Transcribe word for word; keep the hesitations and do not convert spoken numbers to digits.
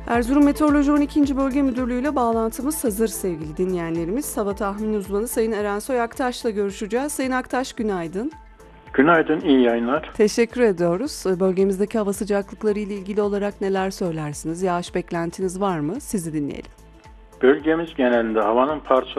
Erzurum Meteoroloji on ikinci. Bölge Müdürlüğü ile bağlantımız hazır sevgili dinleyenlerimiz. Hava tahmini uzmanı Sayın Erensoy Aktaş'la görüşeceğiz. Sayın Aktaş, günaydın. Günaydın, iyi yayınlar. Teşekkür ediyoruz. Bölgemizdeki hava sıcaklıkları ile ilgili olarak neler söylersiniz? Yağış beklentiniz var mı? Sizi dinleyelim. Bölgemiz genelinde havanın parçalı